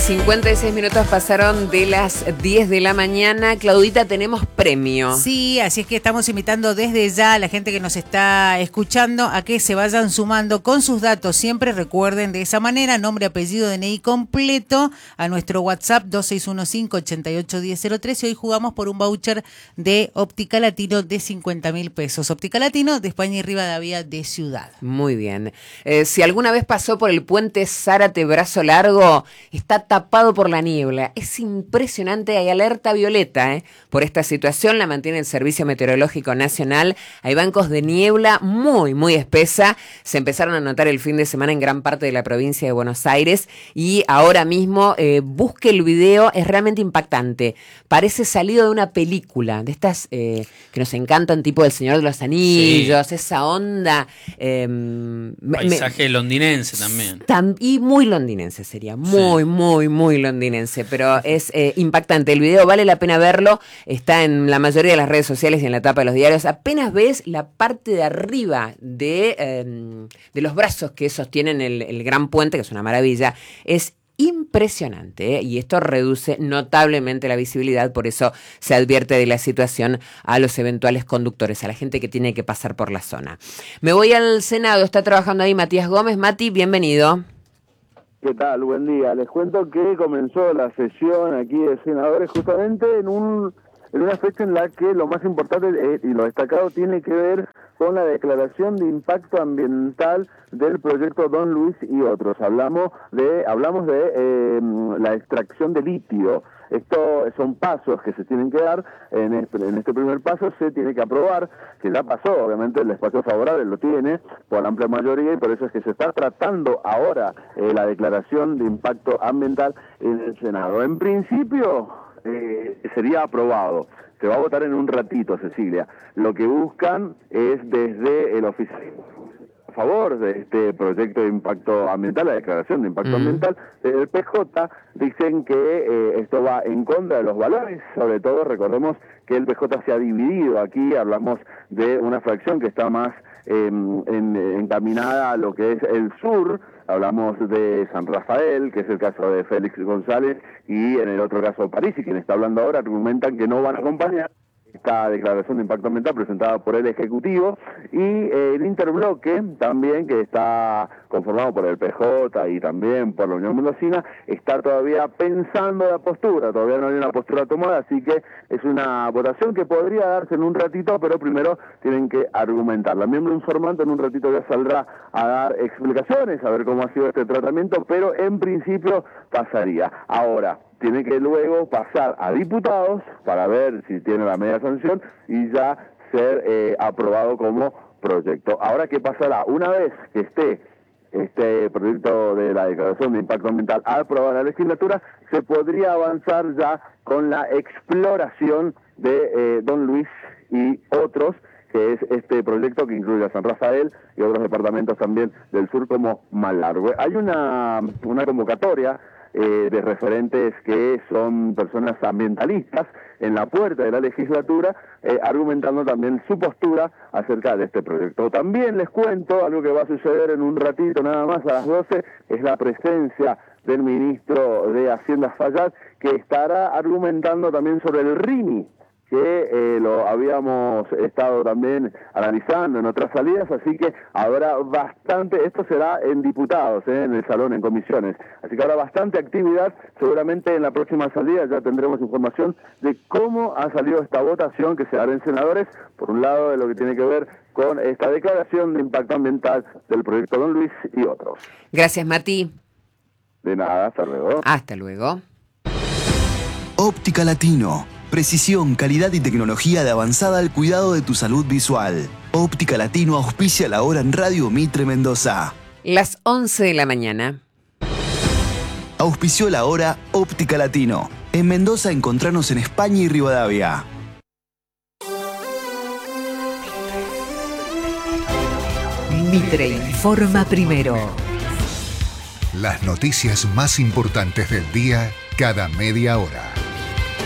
56 minutos pasaron de las 10 de la mañana. Claudita, tenemos premio. Sí, así es que estamos invitando desde ya a la gente que nos está escuchando a que se vayan sumando con sus datos. Siempre recuerden de esa manera, nombre, apellido, DNI completo a nuestro WhatsApp 2615-881003. Y hoy jugamos por un voucher de Óptica Latino de 50.000 pesos. Óptica Latino de España y Rivadavia de Ciudad. Muy bien. Si alguna vez pasó por el puente Zárate Brazo Largo, está tapado por la niebla. Es impresionante, hay alerta violeta por esta situación, la mantiene el Servicio Meteorológico Nacional. Hay bancos de niebla muy, muy espesa. Se empezaron a notar el fin de semana en gran parte de la provincia de Buenos Aires y ahora mismo busque el video, es realmente impactante. Parece salido de una película, de estas que nos encantan, tipo El Señor de los Anillos, sí. Esa onda. Paisaje londinense también. Y muy londinense sería, muy londinense, pero es impactante. El video vale la pena verlo, está en la mayoría de las redes sociales y en la tapa de los diarios. Apenas ves la parte de arriba de los brazos que sostienen el gran puente, que es una maravilla, es impresionante, y esto reduce notablemente la visibilidad, por eso se advierte de la situación a los eventuales conductores, a la gente que tiene que pasar por la zona. Me voy al Senado, está trabajando ahí Matías Gómez. Mati, bienvenido. ¿Qué tal? Buen día. Les cuento que comenzó la sesión aquí de senadores justamente en una fecha en la que lo más importante y lo destacado tiene que ver con la declaración de impacto ambiental del proyecto Don Luis y otros. Hablamos de la extracción de litio. Esto son pasos que se tienen que dar. En este primer paso se tiene que aprobar, que ya pasó, obviamente el espacio favorable lo tiene por amplia mayoría, y por eso es que se está tratando ahora la declaración de impacto ambiental en el Senado. En principio sería aprobado. Se va a votar en un ratito, Cecilia. Lo que buscan es desde el oficialismo a favor de este proyecto de impacto ambiental, la declaración de impacto ambiental, el PJ dicen que esto va en contra de los valores. Sobre todo recordemos que el PJ se ha dividido. Aquí hablamos de una fracción que está más encaminada a lo que es el sur. Hablamos de San Rafael, que es el caso de Félix González, y en el otro caso Parisi, quien está hablando ahora, argumentan que no van a acompañar esta declaración de impacto ambiental presentada por el Ejecutivo, y el interbloque también, que está conformado por el PJ y también por la Unión Mendocina, está todavía pensando la postura, todavía no hay una postura tomada, así que es una votación que podría darse en un ratito, pero primero tienen que argumentar. La miembro informante en un ratito ya saldrá a dar explicaciones, a ver cómo ha sido este tratamiento, pero en principio pasaría. Ahora, tiene que luego pasar a diputados para ver si tiene la media sanción y ya ser aprobado como proyecto. Ahora, ¿qué pasará? Una vez que esté este proyecto de la declaración de impacto ambiental aprobado en la legislatura, se podría avanzar ya con la exploración de Don Luis y otros, que es este proyecto que incluye a San Rafael y otros departamentos también del sur como Malargüe. Hay una convocatoria de referentes que son personas ambientalistas en la puerta de la legislatura, argumentando también su postura acerca de este proyecto. También les cuento algo que va a suceder en un ratito nada más, a las 12, es la presencia del ministro de Hacienda Fayad, que estará argumentando también sobre el RINI, que lo habíamos estado también analizando en otras salidas, así que habrá bastante, esto será en diputados, en el salón, en comisiones, así que habrá bastante actividad. Seguramente en la próxima salida ya tendremos información de cómo ha salido esta votación que se hará en senadores, por un lado de lo que tiene que ver con esta declaración de impacto ambiental del proyecto Don Luis y otros. Gracias, Mati. De nada, hasta luego. Hasta luego. Óptica Latino. Precisión, calidad y tecnología de avanzada al cuidado de tu salud visual. Óptica Latino auspicia la hora en Radio Mitre Mendoza. Las 11 de la mañana. Auspició la hora Óptica Latino. En Mendoza encontranos en España y Rivadavia. Mitre informa primero. Las noticias más importantes del día cada media hora.